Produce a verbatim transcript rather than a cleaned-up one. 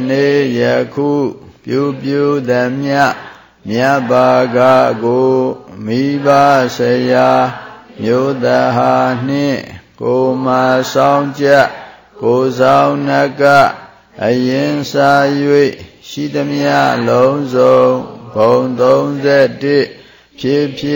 နေ့ယခုပြုပြုသမျှမြတ်ဘာကကိုမိဘဆရာမျိုးတဟာနှင့်ကိုမဆောင်ချက်ကိုဆောင်နကအရင်စာ၍ရှိသမျှလုံးစုံဘုံသုံးဆယ့်တစ်ဖြစ်ဖြ